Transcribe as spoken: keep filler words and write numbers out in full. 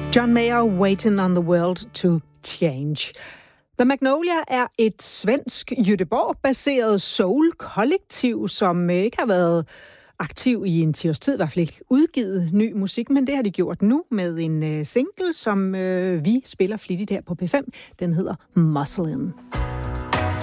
John Mayer, Waiting on the World to Change. The Magnolia er et svensk Göteborg-baseret soul-kollektiv, som ikke har været aktiv i en ti års tid, i hvert fald ikke udgivet ny musik, men det har de gjort nu med en single, som øh, vi spiller flittigt her på P fem. Den hedder Muscle In.